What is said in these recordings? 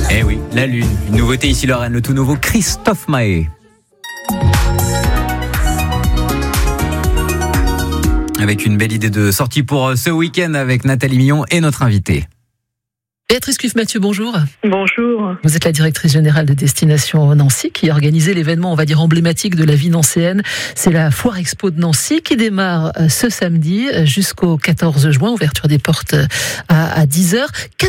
Eh oui, la Lune. Une nouveauté ici, Lorraine, le tout nouveau Christophe Maé. Avec une belle idée de sortie pour ce week-end avec Nathalie Millon et notre invitée. Béatrice Cuff-Mathieu, bonjour. Bonjour. Vous êtes la directrice générale de Destination Nancy qui a organisé l'événement, on va dire, emblématique de la vie nancéenne. C'est la Foire Expo de Nancy qui démarre ce samedi jusqu'au 14 juin, ouverture des portes à 10h.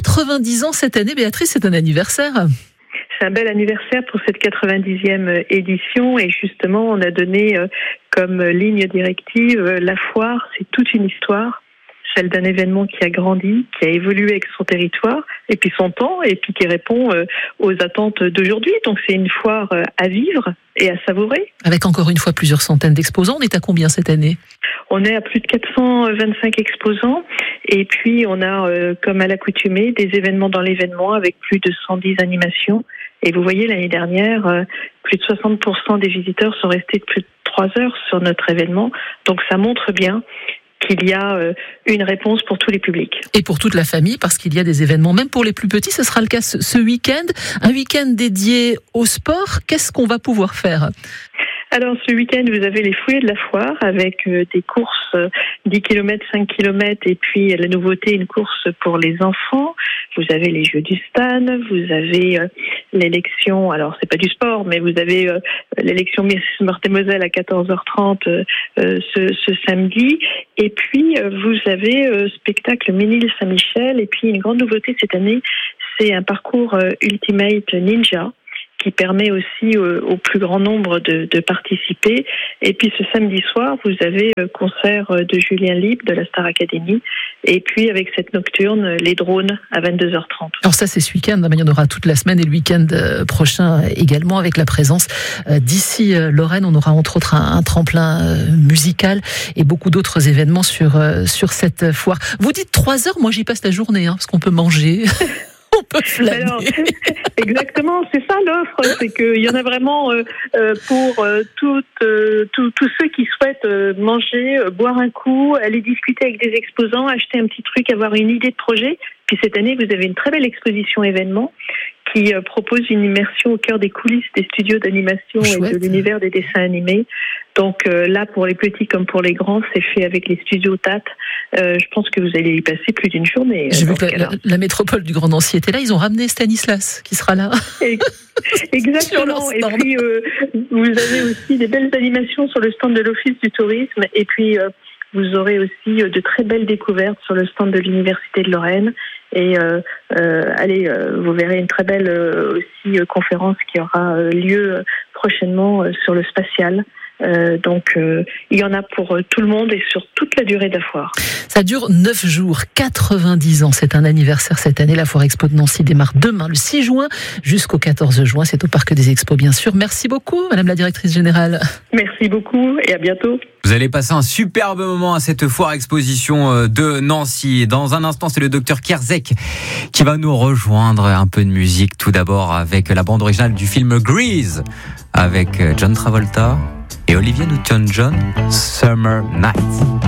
90 ans cette année, Béatrice, c'est un anniversaire. C'est un bel anniversaire pour cette 90e édition et justement on a donné comme ligne directive la foire, c'est toute une histoire. Celle d'un événement qui a grandi, qui a évolué avec son territoire, et puis son temps, et puis qui répond aux attentes d'aujourd'hui. Donc c'est une foire à vivre et à savourer. Avec encore une fois plusieurs centaines d'exposants. On est à combien cette année ? On est à plus de 425 exposants, et puis on a, comme à l'accoutumée, des événements dans l'événement avec plus de 110 animations. Et vous voyez, l'année dernière, plus de 60% des visiteurs sont restés plus de 3 heures sur notre événement. Donc ça montre bien qu'il y a une réponse pour tous les publics. Et pour toute la famille, parce qu'il y a des événements, même pour les plus petits, ce sera le cas ce week-end. Un week-end dédié au sport. Qu'est-ce qu'on va pouvoir faire ? Alors ce week-end, vous avez les fouillées de la foire avec des courses 10 km, 5 km et puis la nouveauté, une course pour les enfants. Vous avez les jeux du Stan, vous avez l'élection, alors c'est pas du sport, mais vous avez l'élection Miss Meurthe-et-Moselle à 14h30 ce samedi. Et puis vous avez spectacle Ménil Saint-Michel et puis une grande nouveauté cette année, c'est un parcours Ultimate Ninja qui permet aussi au plus grand nombre de participer. Et puis ce samedi soir, vous avez le concert de Julien Libre de la Star Academy. Et puis avec cette nocturne, les drones à 22h30. Alors ça, c'est ce week-end, mais il y en aura toute la semaine et le week-end prochain également avec la présence d'ici Lorraine. On aura entre autres un tremplin musical et beaucoup d'autres événements sur cette foire. Vous dites 3 heures, moi j'y passe la journée, parce qu'on peut manger... On peut flâner. Alors, exactement, c'est ça l'offre, c'est qu'il y en a vraiment pour tous ceux qui souhaitent manger, boire un coup, aller discuter avec des exposants, acheter un petit truc, avoir une idée de projet. Puis cette année, vous avez une très belle exposition événement qui propose une immersion au cœur des coulisses des studios d'animation et de l'univers des dessins animés. Donc là, pour les petits comme pour les grands, c'est fait avec les studios TAT. Je pense que vous allez y passer plus d'une journée. J'ai vu que la métropole du Grand Nancy était là. Ils ont ramené Stanislas, qui sera là. Exactement. Et puis, vous avez aussi des belles animations sur le stand de l'Office du tourisme. Et puis, vous aurez aussi de très belles découvertes sur le stand de l'Université de Lorraine. Et vous verrez une très belle aussi conférence qui aura lieu prochainement sur le spatial. Donc il y en a pour tout le monde et sur toute la durée de la foire. Ça dure 9 jours, 90 ans, c'est un anniversaire cette année. La Foire Expo de Nancy démarre demain, le 6 juin, jusqu'au 14 juin. C'est au Parc des Expos, bien sûr. Merci beaucoup, Madame la Directrice Générale. Merci beaucoup et à bientôt. Vous allez passer un superbe moment à cette Foire Exposition de Nancy. Dans un instant, c'est le docteur Kierzek qui va nous rejoindre. Un peu de musique, tout d'abord, avec la bande originale du film Grease, avec John Travolta et Olivia Newton-John, Summer Night.